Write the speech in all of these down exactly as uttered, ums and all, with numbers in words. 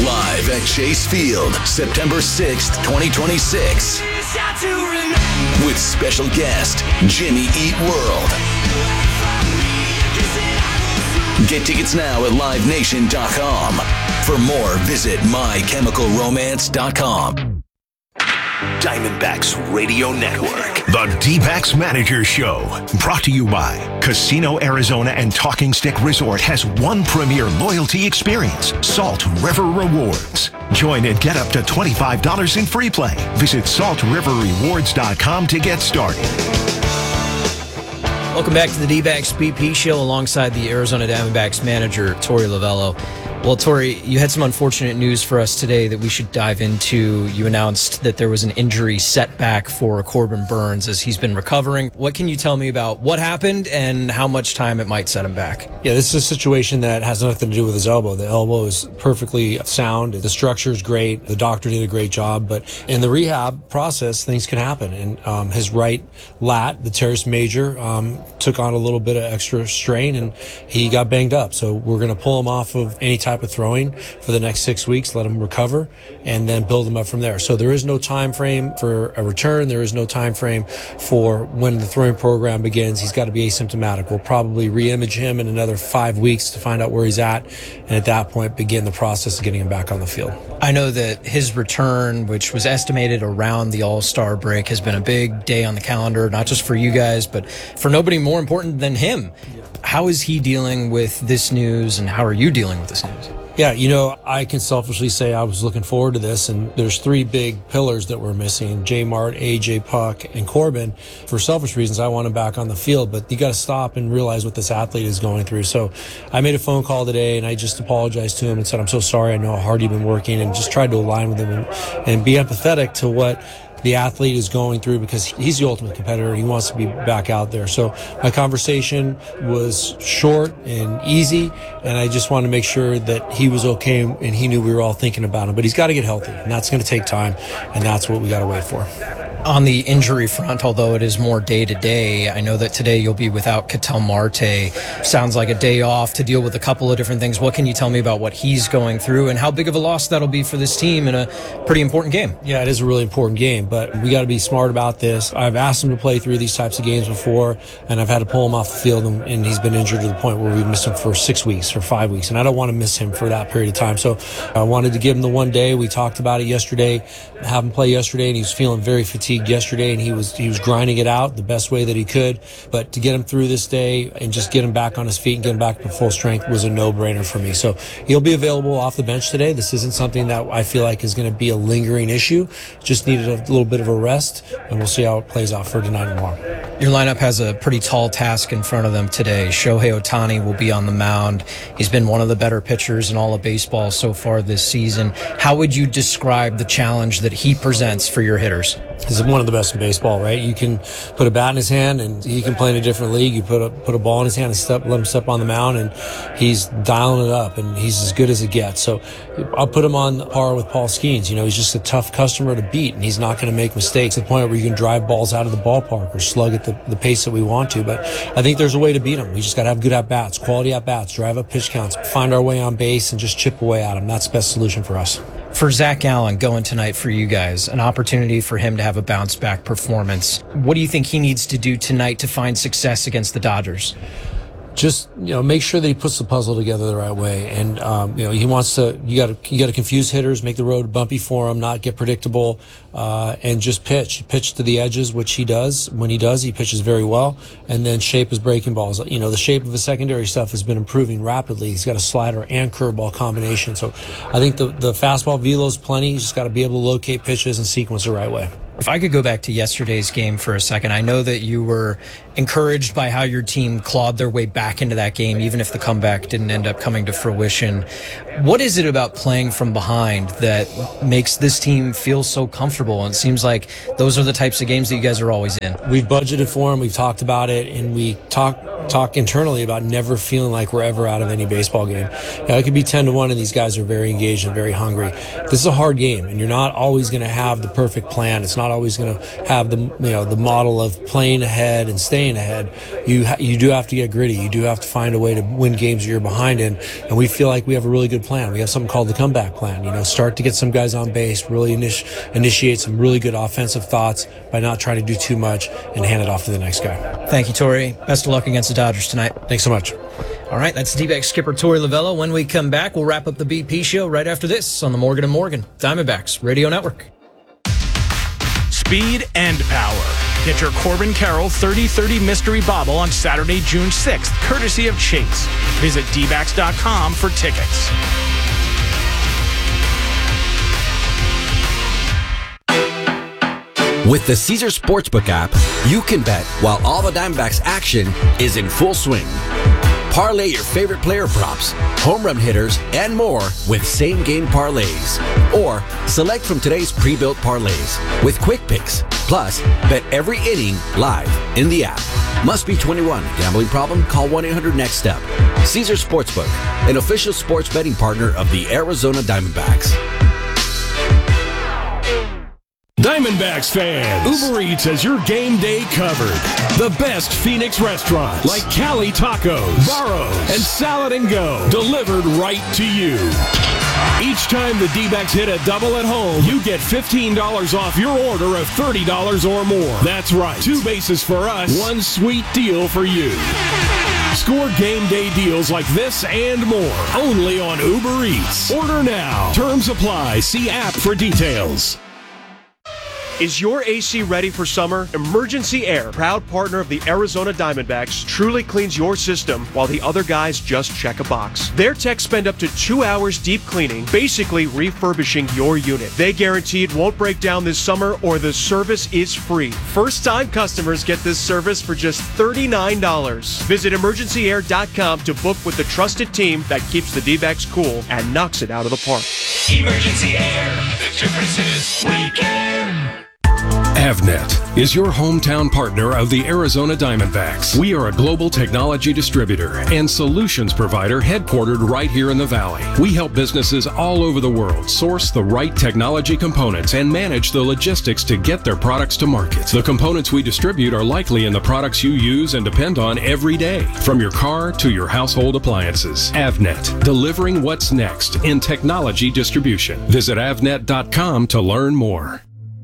Live at Chase Field, September sixth, twenty twenty-six. With special guest, Jimmy Eat World. Get tickets now at live nation dot com. For more, visit my chemical romance dot com. Diamondbacks Radio Network. The D-Backs Manager Show. Brought to you by Casino Arizona and Talking Stick Resort has one premier loyalty experience, Salt River Rewards. Join and get up to twenty-five dollars in free play. Visit salt river rewards dot com to get started. Welcome back to the D-Backs B P Show alongside the Arizona Diamondbacks manager, Torey Lovullo. Well, Torey, you had some unfortunate news for us today that we should dive into. You announced that there was an injury setback for Corbin Burnes as he's been recovering. What can you tell me about what happened and how much time it might set him back? Yeah, this is a situation that has nothing to do with his elbow. The elbow is perfectly sound. The structure is great. The doctor did a great job. But in the rehab process, things can happen. And um, his right lat, the teres major, um, took on a little bit of extra strain, and he got banged up. So we're going to pull him off of any type of throwing for the next six weeks, let him recover, and then build him up from there. So there is no time frame for a return. There is no time frame for when the throwing program begins. He's got to be asymptomatic. We'll probably re-image him in another five weeks to find out where he's at, and at that point begin the process of getting him back on the field. I know that his return, which was estimated around the All-Star break, has been a big day on the calendar, not just for you guys, but for nobody more important than him. How is he dealing with this news, and how are you dealing with this news? Yeah, you know, I can selfishly say I was looking forward to this, and there's three big pillars that we're missing: J Mart, A J Puck, and Corbin. For selfish reasons, I want him back on the field, but you got to stop and realize what this athlete is going through. So I made a phone call today, and I just apologized to him and said, I'm so sorry. I know how hard you've been working, and just tried to align with him and, and be empathetic to what the athlete is going through, because he's the ultimate competitor. He wants to be back out there. So my conversation was short and easy, and I just wanted to make sure that he was okay and he knew we were all thinking about him. But he's got to get healthy, and that's going to take time, and that's what we got to wait for. On the injury front, although it is more day-to-day, I know that today you'll be without Ketel Marte. Sounds like a day off to deal with a couple of different things. What can you tell me about what he's going through and how big of a loss that'll be for this team in a pretty important game? Yeah, it is a really important game, but we got to be smart about this. I've asked him to play through these types of games before, and I've had to pull him off the field, and, and he's been injured to the point where we've missed him for six weeks or five weeks, and I don't want to miss him for that period of time. So I wanted to give him the one day. We talked about it yesterday, have him play yesterday, and he was feeling very fatigued yesterday, and he was he was grinding it out the best way that he could. But to get him through this day and just get him back on his feet and get him back to full strength was a no-brainer for me. So he'll be available off the bench today. This isn't something that I feel like is going to be a lingering issue. Just needed a little bit of a rest, and we'll see how it plays out for tonight and tomorrow. Your lineup has a pretty tall task in front of them today. Shohei Ohtani will be on the mound. He's been one of the better pitchers in all of baseball so far this season. How would you describe the challenge that he presents for your hitters? He's one of the best in baseball, right? You can put a bat in his hand, and he can play in a different league. You put a put a ball in his hand and step, let him step on the mound, and he's dialing it up, and he's as good as it gets. So I'll put him on par with Paul Skeens. You know, he's just a tough customer to beat, and he's not going to make mistakes to the point where you can drive balls out of the ballpark or slug at the, the pace that we want to. But I think there's a way to beat him. We just got to have good at-bats, quality at-bats, drive up pitch counts, find our way on base, and just chip away at him. That's the best solution for us. For Zach Allen going tonight for you guys, an opportunity for him to have a bounce-back performance. What do you think he needs to do tonight to find success against the Dodgers? Just, you know, make sure that he puts the puzzle together the right way. And, um, you know, he wants to, you got to, you got to confuse hitters, make the road bumpy for him, not get predictable, uh, and just pitch, pitch to the edges, which he does. When he does, he pitches very well, and then shape his breaking balls. You know, the shape of his secondary stuff has been improving rapidly. He's got a slider and curveball combination. So I think the, the fastball velo is plenty. He's just got to be able to locate pitches and sequence the right way. If I could go back to yesterday's game for a second, I know that you were encouraged by how your team clawed their way back into that game, even if the comeback didn't end up coming to fruition. What is it about playing from behind that makes this team feel so comfortable? And it seems like those are the types of games that you guys are always in. We've budgeted for them. We've talked about it, and we talk talk internally about never feeling like we're ever out of any baseball game. Now, it could be ten to one, and these guys are very engaged and very hungry. This is a hard game, and you're not always going to have the perfect plan. It's not always going to have the, you know, the model of playing ahead and staying ahead. You ha- you do have to get gritty. You do have to find a way to win games you're behind in, and we feel like we have a really good plan. We have something called the comeback plan. You know, start to get some guys on base, really initi- initiate some really good offensive thoughts by not trying to do too much and hand it off to the next guy. Thank you, Torey. Best of luck against the Dodgers tonight. Thanks so much. All right, that's D-backs skipper Torey Lovullo. When we come back, we'll wrap up the B P show right after this on the Morgan and Morgan Diamondbacks Radio Network. Speed and power. Get your Corbin Carroll thirty thirty Mystery Bobble on Saturday, June sixth, courtesy of Chase. Visit D backs dot com for tickets. With the Caesars Sportsbook app, you can bet while all the Diamondbacks action is in full swing. Parlay your favorite player props, home run hitters, and more with same-game parlays. Or select from today's pre-built parlays with quick picks. Plus, bet every inning live in the app. Must be twenty-one. Gambling problem? Call one eight hundred next step. Caesars Sportsbook, an official sports betting partner of the Arizona Diamondbacks. Diamondbacks fans, Uber Eats has your game day covered. The best Phoenix restaurants like Cali Tacos, Barrows, and Salad and Go delivered right to you. Each time the D-backs hit a double at home, you get fifteen dollars off your order of thirty dollars or more. That's right. Two bases for us, one sweet deal for you. Score game day deals like this and more only on Uber Eats. Order now. Terms apply. See app for details. Is your A C ready for summer? Emergency Air, proud partner of the Arizona Diamondbacks, truly cleans your system while the other guys just check a box. Their techs spend up to two hours deep cleaning, basically refurbishing your unit. They guarantee it won't break down this summer or the service is free. First-time customers get this service for just thirty-nine dollars. Visit emergency air dot com to book with the trusted team that keeps the D-backs cool and knocks it out of the park. Emergency Air. The difference is we care. Avnet is your hometown partner of the Arizona Diamondbacks. We are a global technology distributor and solutions provider headquartered right here in the Valley. We help businesses all over the world source the right technology components and manage the logistics to get their products to market. The components we distribute are likely in the products you use and depend on every day, from your car to your household appliances. Avnet, delivering what's next in technology distribution. Visit avnet dot com to learn more.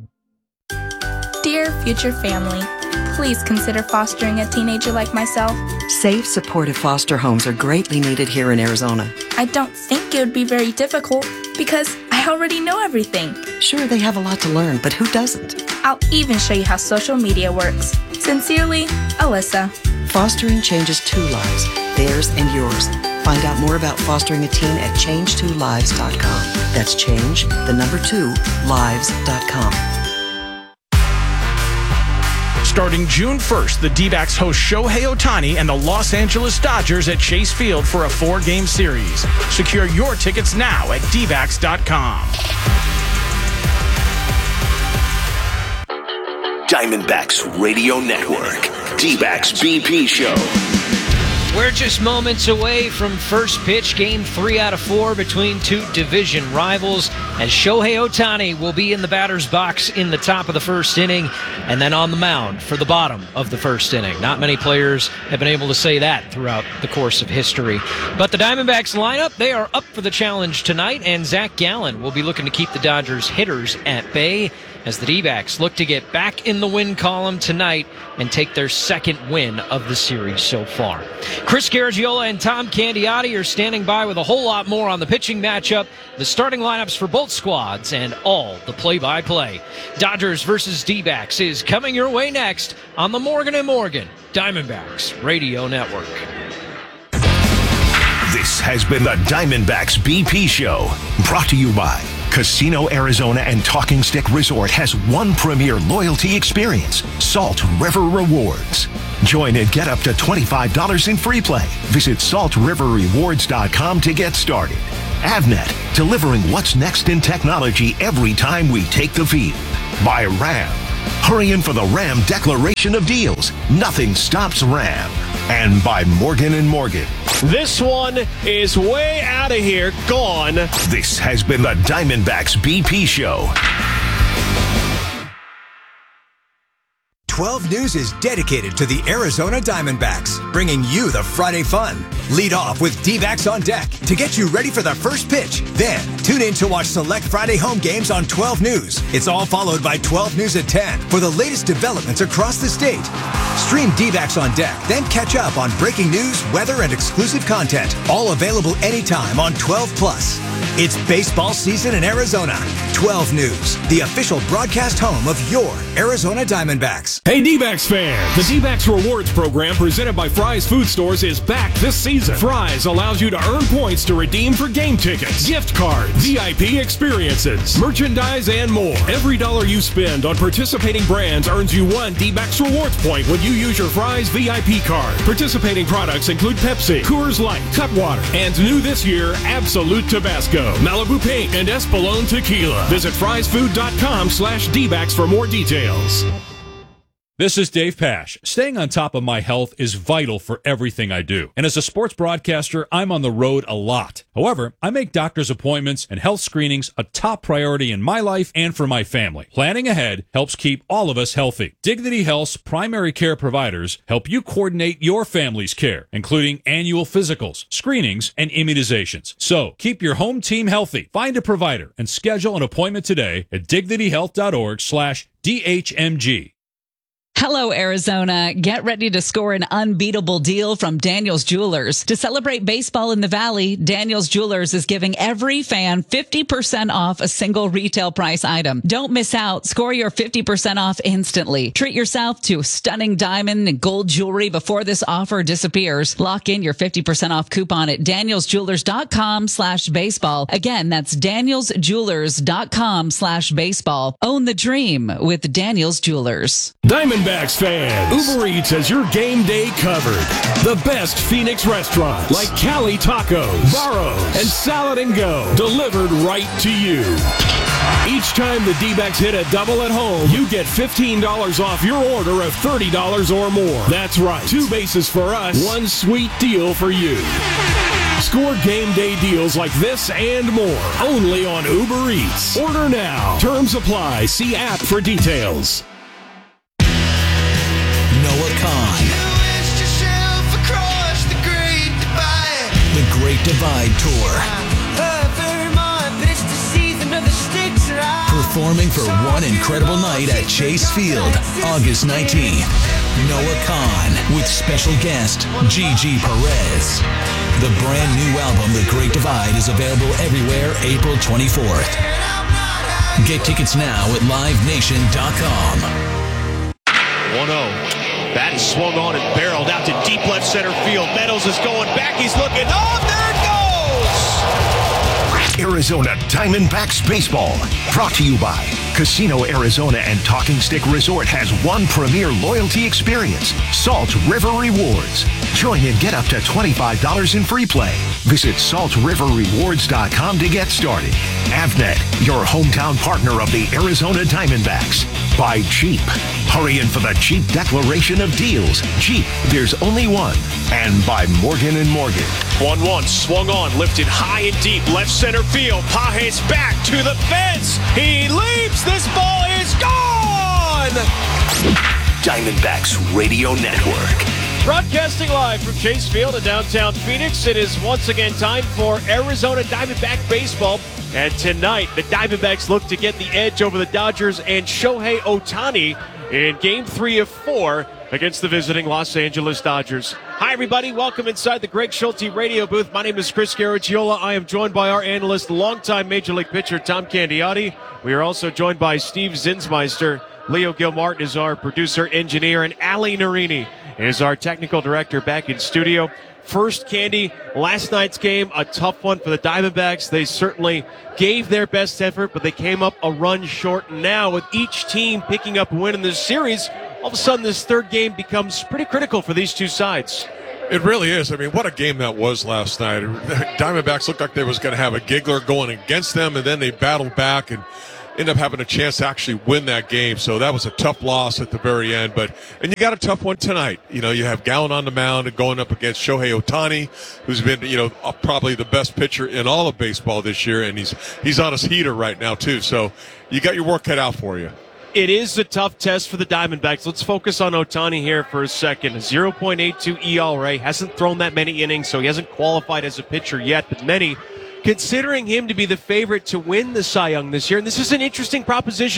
Dear future family, please consider fostering a teenager like myself. Safe, supportive foster homes are greatly needed here in Arizona. I don't think it would be very difficult because I already know everything. Sure, they have a lot to learn, but who doesn't? I'll even show you how social media works. Sincerely, Alyssa. Fostering changes two lives, theirs and yours. Find out more about fostering a teen at change two lives dot com. That's change, the number two, lives dot com. Starting June first, the D-backs host Shohei Ohtani and the Los Angeles Dodgers at Chase Field for a four-game series. Secure your tickets now at D backs dot com. Diamondbacks Radio Network. D-backs B P Show. We're just moments away from first pitch, game three out of four between two division rivals, as Shohei Ohtani will be in the batter's box in the top of the first inning and then on the mound for the bottom of the first inning. Not many players have been able to say that throughout the course of history. But the Diamondbacks lineup, they are up for the challenge tonight, and Zach Gallen will be looking to keep the Dodgers hitters at bay as the D-backs look to get back in the win column tonight and take their second win of the series so far. Chris Garagiola and Tom Candiotti are standing by with a whole lot more on the pitching matchup, the starting lineups for both squads, and all the play-by-play. Dodgers versus D-backs is coming your way next on the Morgan and Morgan Diamondbacks Radio Network. This has been the Diamondbacks B P Show, brought to you by Casino Arizona and Talking Stick Resort has one premier loyalty experience, Salt River Rewards. Join and get up to twenty-five dollars in free play. Visit salt river rewards dot com to get started. Avnet, delivering what's next in technology every time we take the field. By Ram. Hurry in for the Ram Declaration of Deals. Nothing stops Ram. and by Morgan and Morgan. This one is way out of here, gone. This has been the Diamondbacks B P Show. twelve News is dedicated to the Arizona Diamondbacks, bringing you the Friday fun. Lead off with D-backs on deck to get you ready for the first pitch. Then, tune in to watch select Friday home games on twelve News. It's all followed by twelve News at ten for the latest developments across the state. Stream D-backs on deck, then catch up on breaking news, weather, and exclusive content. All available anytime on twelve plus. It's baseball season in Arizona. twelve News, the official broadcast home of your Arizona Diamondbacks. Hey, D-backs fan! The D-backs Rewards program presented by Fry's Food Stores is back this season. Fry's allows you to earn points to redeem for game tickets, gift cards, V I P experiences, merchandise, and more. Every dollar you spend on participating brands earns you one D-backs Rewards point when you use your Fry's V I P card. Participating products include Pepsi, Coors Light, Cutwater, and new this year, Absolute Tabasco, Malibu Pink, and Espolón Tequila. Visit friesfood.com slash D-backs for more details. This is Dave Pash. Staying on top of my health is vital for everything I do. And as a sports broadcaster, I'm on the road a lot. However, I make doctor's appointments and health screenings a top priority in my life and for my family. Planning ahead helps keep all of us healthy. Dignity Health's primary care providers help you coordinate your family's care, including annual physicals, screenings, and immunizations. So, keep your home team healthy. Find a provider and schedule an appointment today at dignityhealth.org slash DHMG. Hello, Arizona. Get ready to score an unbeatable deal from Daniel's Jewelers. To celebrate baseball in the Valley, Daniel's Jewelers is giving every fan fifty percent off a single retail price item. Don't miss out. Score your fifty percent off instantly. Treat yourself to stunning diamond and gold jewelry before this offer disappears. Lock in your fifty percent off coupon at danielsjewelers.com slash baseball. Again, that's danielsjewelers.com slash baseball. Own the dream with Daniel's Jewelers. Diamondbacks fans, Uber Eats has your game day covered. The best Phoenix restaurants like Cali Tacos, Barrows, and Salad and Go delivered right to you. Each time the D-backs hit a double at home, you get fifteen dollars off your order of thirty dollars or more. That's right. Two bases for us, one sweet deal for you. Score game day deals like this and more only on Uber Eats. Order now. Terms apply. See app for details. Noah Kahn. The Great Divide Tour. Performing for one incredible night at Chase Field, August nineteenth. Noah Kahn with special guest Gigi Perez. The brand new album, The Great Divide, is available everywhere April twenty-fourth. Get tickets now at live nation dot com. one oh. Bat is swung on and barreled out to deep left center field. Meadows is going back. He's looking. Oh, there it goes! Arizona Diamondbacks Baseball. Brought to you by Casino Arizona and Talking Stick Resort has one premier loyalty experience, Salt River Rewards. Join and get up to twenty-five dollars in free play. Visit salt river rewards dot com to get started. Avnet, your hometown partner of the Arizona Diamondbacks. By Jeep. Hurry in for the Jeep declaration of deals. Jeep, there's only one. And by Morgan and Morgan. one one, swung on, lifted high and deep, left center field. Pages back to the fence. He leaps. This ball is gone. Diamondbacks Radio Network. Broadcasting live from Chase Field in downtown Phoenix, it is once again time for Arizona Diamondback baseball. And tonight, the Diamondbacks look to get the edge over the Dodgers and Shohei Ohtani in Game three of four against the visiting Los Angeles Dodgers. Hi, everybody. Welcome inside the Greg Schulte radio booth. My name is Chris Garagiola. I am joined by our analyst, longtime Major League pitcher, Tom Candiotti. We are also joined by Steve Zinsmeister. Leo Gilmartin is our producer, engineer, and Ali Narini is our technical director back in studio. First, Candy, last night's game, a tough one for the Diamondbacks. They certainly gave their best effort, but they came up a run short. And now, with each team picking up a win in this series, all of a sudden this third game becomes pretty critical for these two sides. It really is. I mean, what a game that was last night. Diamondbacks looked like they was going to have a giggler going against them, and then they battled back. And ended up having a chance to actually win that game. So that was a tough loss at the very end. But and you got a tough one tonight. You know, you have Gallen on the mound and going up against Shohei Ohtani, who's been, you know, probably the best pitcher in all of baseball this year, and he's he's on his heater right now too. So you got your work cut out for you. It is a tough test for the Diamondbacks. Let's focus on Ohtani here for a second. A zero point eight two E R A. Hasn't thrown that many innings, so he hasn't qualified as a pitcher yet, but many considering him to be the favorite to win the Cy Young this year. And this is an interesting proposition.